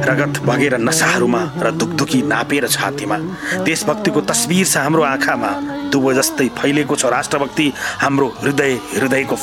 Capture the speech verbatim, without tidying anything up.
रगत बगेर नसाहरूमा र दुखदुखी नापेर छातीमा। देशभक्तिको तस्बिर छ हाम्रो आँखामा, दुबो जस्तै फैलेको छ राष्ट्रभक्ति हाम्रो हृदय हृदयको